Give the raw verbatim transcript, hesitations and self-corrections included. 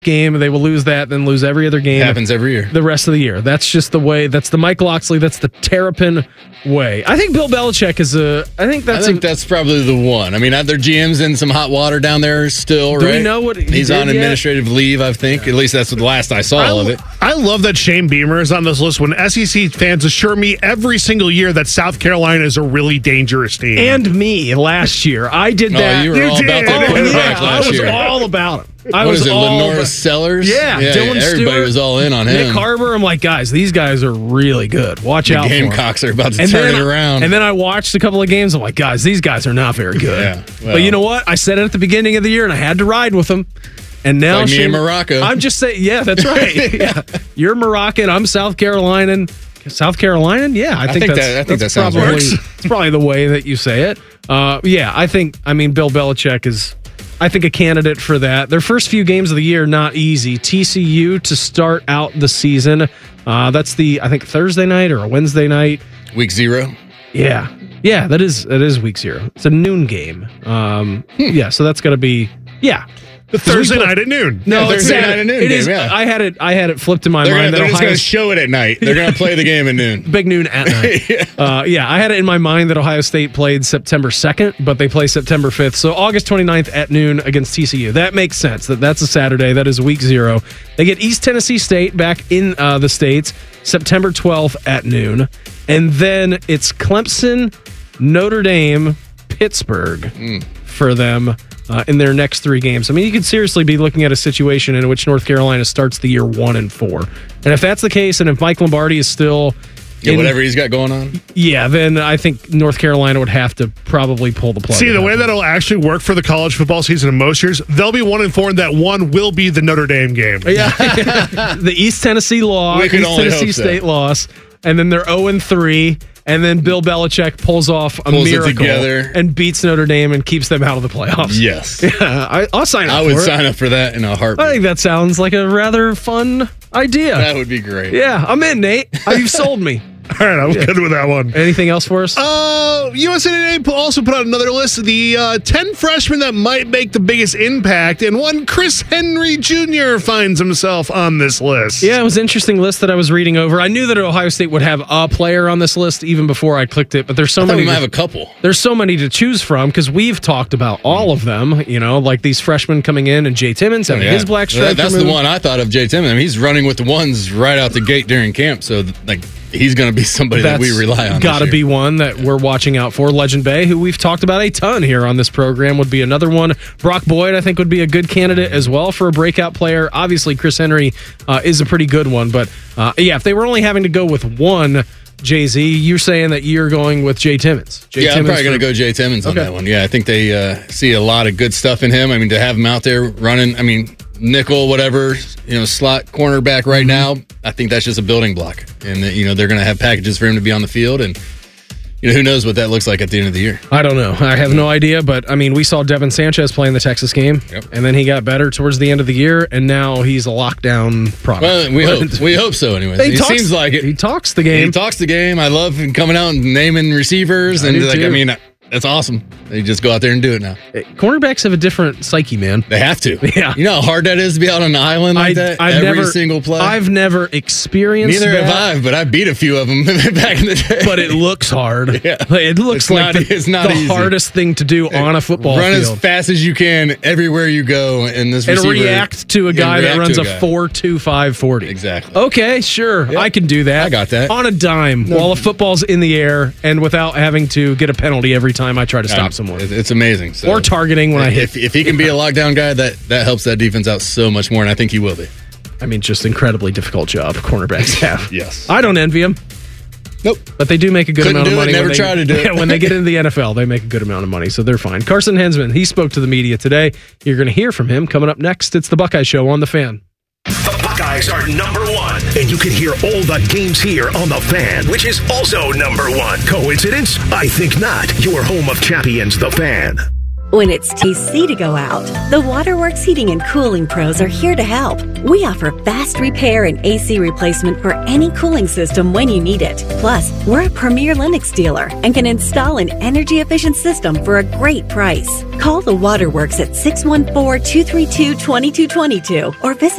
game, they will lose that, then lose every other game. It happens every year. The rest of the year. That's just the way. That's the Mike Locksley. That's the Terrapin way. I think Bill Belichick is a. I think that's. I think a, that's probably the one. I mean, their G M's in some hot water down there still, do right? we know what he he's did on yet? administrative leave? I think. At least that's the last I saw I, of it. I love that Shane Beamer is on this list when S E C fans assure me every single year that South Carolina is a really dangerous team. And me last year, I did Oh, that. you were You all did. about that Oh, quarterback yeah, last I was year. all about him. I What was is it, all Lenora about- Sellers? Yeah, yeah Dylan everybody Stewart, was all in on him. Nick Harbor. I'm like, guys, these guys are really good. Watch The out for them. Gamecocks are about to And turn then, it around. And then I watched a couple of games. I'm like, guys, these guys are not very good. Yeah, well. But you know what? I said it at the beginning of the year, and I had to ride with them. And now, Like me Shane- and Morocco. I'm just saying, yeah, that's right. yeah. You're Moroccan. I'm South Carolinian. South Carolinian? Yeah, I, I think, think that's, that- I think that's that sounds probably, works. It's probably the way that you say it. Uh, yeah, I think, I mean, Bill Belichick is, I think, a candidate for that. Their first few games of the year, not easy. T C U to start out the season. Uh, that's the, I think, Thursday night or a Wednesday night. Week zero. Yeah. Yeah, that is that is week zero. It's a noon game. Um, yeah, so that's going to be, yeah. the Thursday we- night at noon. No, Yeah, it's Thursday Saturday. night at noon It game, is. yeah. I had it. I had it flipped in my They're, mind gonna, that they're just Ohio going to show it at night. They're going to play the game at noon. big noon at night. yeah. Uh, yeah, I had it in my mind that Ohio State played September second, but they play September fifth. So August twenty-ninth at noon against T C U. That makes sense. That that's a Saturday. That is week zero. They get East Tennessee State back in uh, the States September twelfth at noon, and then it's Clemson, Notre Dame, Pittsburgh Mm. for them. Uh, in their next three games. I mean, you could seriously be looking at a situation in which North Carolina starts the year one and four. And if that's the case, and if Mike Lombardi is still Yeah, in- whatever he's got going on. yeah, then I think North Carolina would have to probably pull the plug. See, on the that way one. that'll actually work for the college football season in most years, they'll be one and four, and that one will be the Notre Dame game. Yeah, the East Tennessee loss, We can East only Tennessee hope so. State loss, and then they're zero and three, and then Bill Belichick pulls off a Pulls it miracle together. and beats Notre Dame and keeps them out of the playoffs. Yes. Yeah, I, I'll sign up. I would for it. sign up for that in a heartbeat. I think that sounds like a rather fun idea. that would be great. Yeah, I'm in, Nate. Uh, You've sold me. All right, I'm good with that one. Anything else for us? Uh, U S A Today also put out another list of the uh, ten freshmen that might make the biggest impact, and one Chris Henry Junior finds himself on this list. Yeah, it was an interesting list that I was reading over. I knew that Ohio State would have a player on this list even before I clicked it, but there's so I thought many. we might to- have a couple. there's so many to choose from because we've talked about all of them. You know, like these freshmen coming in and Jay Timmons having Yeah. his black That- stripe. That's the removed. one I thought of, Jay Timmons. I mean, he's running with the ones right out the gate during camp, so like he's going to be somebody that we rely on. Got to this be year. one that we're watching out for. Legend Bay, who we've talked about a ton here on this program, would be another one. Brock Boyd, I think, would be a good candidate as well for a breakout player. Obviously, Chris Henry uh, is a pretty good one, but uh, yeah, if they were only having to go with one, Jay-Z, you're saying that you're going with Jay Timmons. Jay Yeah, I'm Timmons probably going for- to go Jay Timmons on Okay. that one. Yeah, I think they uh, see a lot of good stuff in him. I mean, to have him out there running, I mean, nickel, whatever, you know, slot cornerback right now, I think that's just a building block. And, that, you know, they're going to have packages for him to be on the field. And, you know, who knows what that looks like at the end of the year. I don't know. I have no idea, but I mean, we saw Devin Sanchez playing the Texas game, Yep. and then he got better towards the end of the year, and now he's a lockdown product. Well, we hope. We hope so, anyways. He It talks- seems like it. He talks the game. He talks the game. I love him coming out and naming receivers. I and, do like, too. I mean, that's awesome. They just go out there and do it now. Cornerbacks have a different psyche, man. They have to. Yeah. You know how hard that is to be out on an island like that I've every never, single play? I've never experienced Neither that, have I, but I beat a few of them back in the day. but it looks hard. Yeah. It looks It's like not- the, it's not the easy. hardest thing to do on a football Run field. as fast as you can everywhere you go, and this and receiver react to a and guy that react runs to a guy. four two five forty. Exactly. Okay, sure. Yeah. I can do that. I got that. On a dime while a football's in the air and without having to get a penalty every time I try to stop Um, someone. it- It's amazing. So, Or targeting when I hit. if if he can be a lockdown guy, that that helps that defense out so much more, and I think he will be. I mean, just incredibly difficult job cornerbacks have. Yes. I don't envy them. Nope. But they do make a good Couldn't amount of do it, money. never when they, tried to do it. Yeah, when they get into the N F L, they make a good amount of money, so they're fine. Carson Hensman, he spoke to the media today. You're going to hear from him coming up next. It's the Buckeye Show on The Fan. The Buckeyes are number one, and you can hear all the games here on The Fan, which is also number one. Coincidence? I think not. Your home of champions, The Fan. When it's T C to go out, the Waterworks Heating and Cooling Pros are here to help. We offer fast repair and A C replacement for any cooling system when you need it. Plus, we're a premier Lennox dealer and can install an energy-efficient system for a great price. Call the Waterworks at six one four, two three two, two two two two or visit